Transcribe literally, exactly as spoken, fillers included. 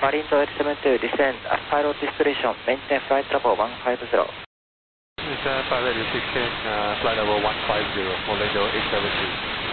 Marine eight seven two, descend at pilot discretion, maintain flight level one five zero. Descend pilot discretion, uh, flight level one five zero, Orlando eight seven two.